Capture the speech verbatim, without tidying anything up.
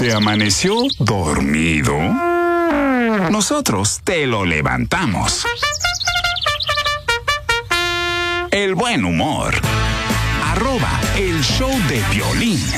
que amaneció dormido, nosotros te lo levantamos. El buen humor. Arroba el show de Piolín.